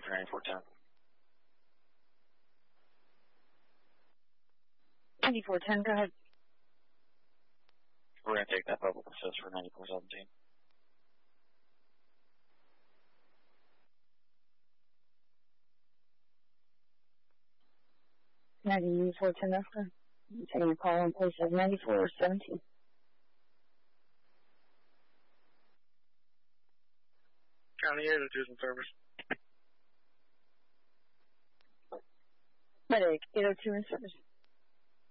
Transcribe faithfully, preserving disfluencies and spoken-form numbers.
for ninety-four ten. ninety-four ten, go ahead. We're going to take that public assist for ninety-four seventeen. ninety-four ten, that's good. I'm taking a call in place of ninety-four seventeen. County eight oh two is in service. Medic eight oh two in service.